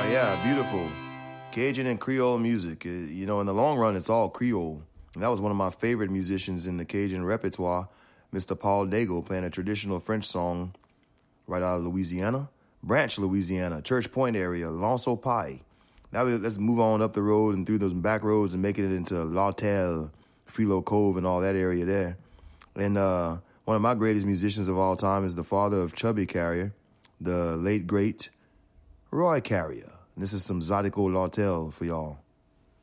Yeah, beautiful. Cajun and Creole music. You know, in the long run, it's all Creole. And that was one of my favorite musicians in the Cajun repertoire, Mr. Paul Dago, playing a traditional French song right out of Louisiana. Branch, Louisiana, Church Point area, Lanceau Pie. Now let's move on up the road and through those back roads and making it into Lawtell, Philo Cove, and all that area there. And one of my greatest musicians of all time is the father of Chubby Carrier, the late, great Roy Carrier. And this is some Zydeco Lawtell for y'all.